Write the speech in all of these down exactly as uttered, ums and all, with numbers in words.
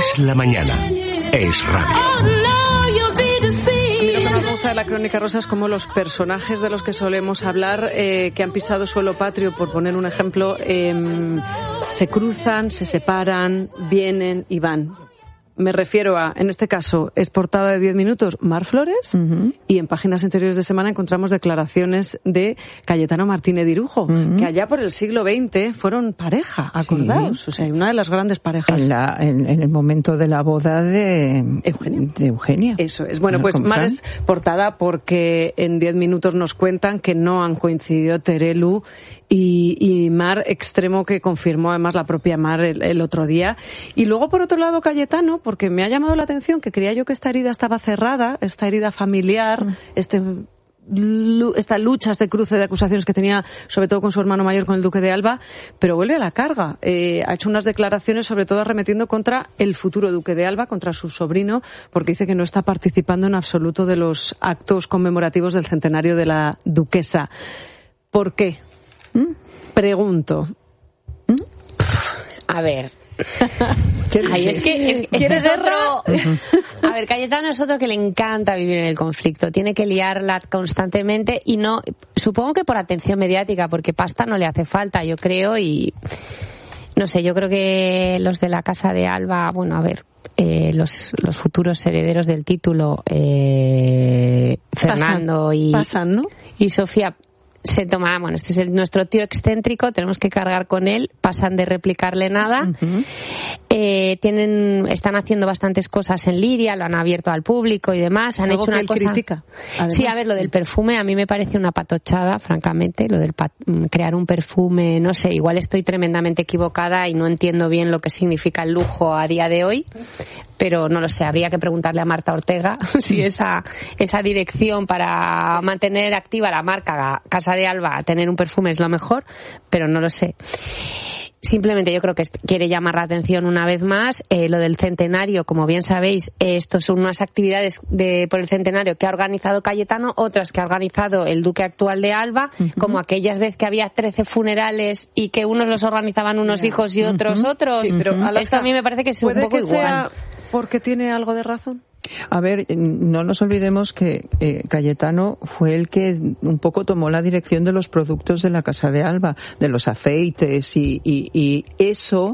Es la mañana. Es radio. Lo que nos gusta de la Crónica Rosa es como los personajes de los que solemos hablar, eh, que han pisado suelo patrio, por poner un ejemplo, eh, se cruzan, se separan, vienen y van. Me refiero a, en este caso, es portada de diez minutos, Mar Flores, uh-huh. y en páginas anteriores de semana encontramos declaraciones de Cayetano Martínez Irujo, uh-huh. que allá por el siglo veinte fueron pareja, acordaos, sí. o sea, una de las grandes parejas. En, la, en, en el momento de la boda de Eugenia. De Eugenia. Eso es. Bueno, pues Mar es portada porque en diez minutos nos cuentan que no han coincidido Terelu Y, y Mar Extremo, que confirmó además la propia Mar el, el otro día. Y luego, por otro lado, Cayetano, porque me ha llamado la atención que creía yo que esta herida estaba cerrada, esta herida familiar, mm. este, esta lucha, este cruce de acusaciones que tenía, sobre todo con su hermano mayor, con el duque de Alba, pero vuelve a la carga. Eh, ha hecho unas declaraciones, sobre todo arremetiendo contra el futuro duque de Alba, contra su sobrino, porque dice que no está participando en absoluto de los actos conmemorativos del centenario de la duquesa. ¿Por qué? ¿Mm? Pregunto. ¿Mm? A ver. Ay, es que, es, es que es otro. A ver, Cayetano es otro que le encanta vivir en el conflicto. Tiene que liarla constantemente y no. Supongo que por atención mediática, porque pasta no le hace falta, yo creo, y. No sé, yo creo que los de la Casa de Alba, bueno, a ver, eh, los, los futuros herederos del título, eh, Fernando pasan, y. Pasan, ¿no? Y Sofía. Se toma, bueno, este es el, nuestro tío excéntrico, tenemos que cargar con él, pasan de replicarle nada. Uh-huh. Eh, tienen, están haciendo bastantes cosas en Liria, lo han abierto al público y demás. Han hecho una cosa. Critica, sí, a ver, lo del perfume a mí me parece una patochada, francamente, lo del pat... crear un perfume, no sé, igual estoy tremendamente equivocada y no entiendo bien lo que significa el lujo a día de hoy. Pero no lo sé, habría que preguntarle a Marta Ortega si esa esa dirección para mantener activa la marca Casa de Alba, tener un perfume es lo mejor, pero no lo sé. Simplemente yo creo que quiere llamar la atención una vez más. Eh, lo del centenario, como bien sabéis, eh, estos son unas actividades de, por el centenario que ha organizado Cayetano, otras que ha organizado el duque actual de Alba, uh-huh. como aquellas veces que había trece funerales y que unos los organizaban unos yeah. hijos y otros uh-huh. otros. Sí, pero uh-huh. esto a mí me parece que es un poco que igual. Sea porque tiene algo de razón. A ver, no nos olvidemos que eh, Cayetano fue el que un poco tomó la dirección de los productos de la Casa de Alba, de los aceites y, y, y eso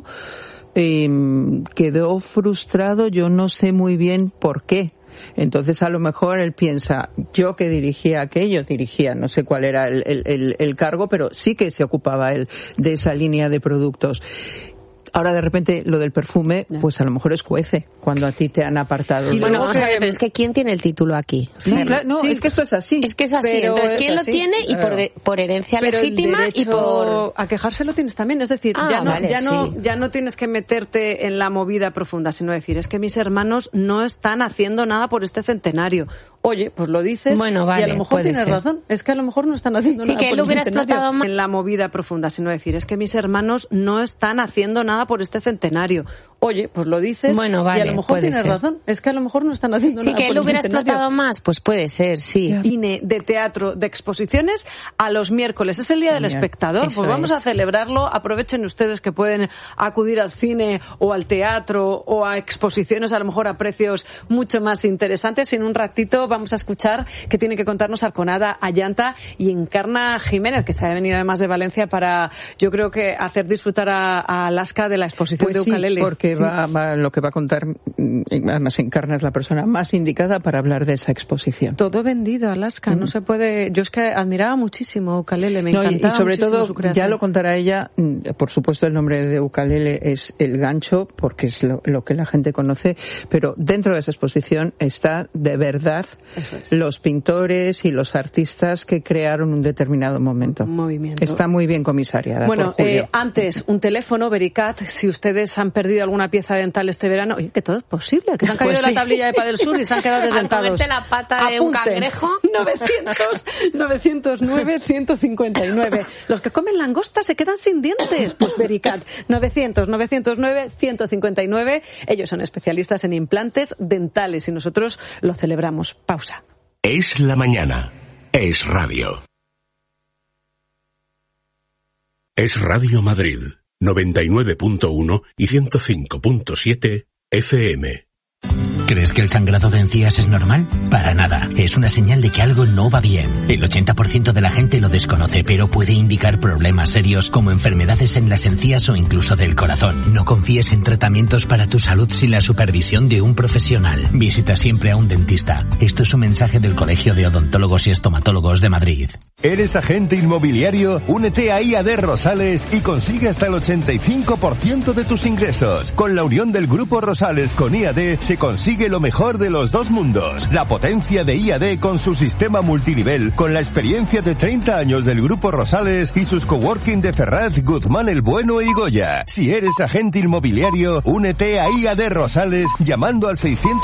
eh, quedó frustrado, yo no sé muy bien por qué. Entonces a lo mejor él piensa, yo que dirigía aquello, dirigía, no sé cuál era el, el, el, el cargo, pero sí que se ocupaba él de esa línea de productos. Ahora de repente lo del perfume, pues a lo mejor escuece cuando a ti te han apartado. Y bueno, vamos a ver, pero es que ¿quién tiene el título aquí? Sí, sí, claro, no, sí, es que esto es así. Es que es así. Pero entonces, ¿quién lo tiene? Y por, de, por herencia pero legítima y por... a quejarse lo tienes también. Es decir, ah, ya, no, vale, ya, no, sí. ya no tienes que meterte en la movida profunda, sino decir, es que mis hermanos no están haciendo nada por este centenario. Oye, pues lo dices bueno, vale, y a lo mejor tienes ser. razón. Es que a lo mejor no están haciendo sí, nada que por él hubiera el centenario explotado más. En la movida profunda, sino decir, es que mis hermanos no están haciendo nada por este centenario. Oye, pues lo dices bueno, vale, y a lo mejor tienes ser. razón. Es que a lo mejor no están haciendo sí, nada por el por el centenario. Sí, que él hubiera explotado centenario. más, pues puede ser, sí. Cine, de teatro, de exposiciones a los miércoles. Es el Día del Genial. Espectador. Eso pues vamos es. a celebrarlo. Aprovechen ustedes que pueden acudir al cine o al teatro o a exposiciones, a lo mejor a precios mucho más interesantes. Y en un ratito vamos a escuchar que tiene que contarnos Arconada Allanta y Encarna Jiménez, que se ha venido además de Valencia para, yo creo que hacer disfrutar a, a Alaska de la exposición pues de ukelele. Sí, porque sí. Va, va, lo que va a contar, además Encarna es la persona más indicada para hablar de esa exposición. Todo vendido, Alaska, mm. no se puede. Yo es que admiraba muchísimo ukelele, me no, encantaba. Y sobre todo, ya lo contará ella, por supuesto el nombre de ukelele es el gancho, porque es lo, lo que la gente conoce, pero dentro de esa exposición está de verdad es. los pintores y los artistas que crearon un determinado momento. Un movimiento. Está muy bien comisariada. Bueno, por Julio. Eh, antes, un teléfono, Vericat, si ustedes han perdido alguna pieza dental este verano, oye, que todo es posible, que se han caído pues de sí. la tablilla de Padel Sur y se han quedado desdentados. A la pata de Apunten. un cangrejo. novecientos, novecientos nueve, ciento cincuenta y nueve. Los que comen langosta se quedan sin dientes. Pues Vericat, novecientos, novecientos nueve, ciento cincuenta y nueve. Ellos son especialistas en implantes dentales y nosotros lo celebramos. Pausa. Es la mañana. Es radio. Es Radio Madrid, noventa y nueve punto uno y ciento cinco punto siete F M. ¿Crees que el sangrado de encías es normal? Para nada. Es una señal de que algo no va bien. El ochenta por ciento de la gente lo desconoce, pero puede indicar problemas serios como enfermedades en las encías o incluso del corazón. No confíes en tratamientos para tu salud sin la supervisión de un profesional. Visita siempre a un dentista. Esto es un mensaje del Colegio de Odontólogos y Estomatólogos de Madrid. ¿Eres agente inmobiliario? Únete a I A D Rosales y consigue hasta el ochenta y cinco por ciento de tus ingresos. Con la unión del Grupo Rosales con I A D se consigue lo mejor de los dos mundos. La potencia de I A D con su sistema multinivel, con la experiencia de treinta años del Grupo Rosales y sus coworking de Ferraz, Guzmán el Bueno y Goya. Si eres agente inmobiliario, únete a I A D Rosales llamando al seiscientos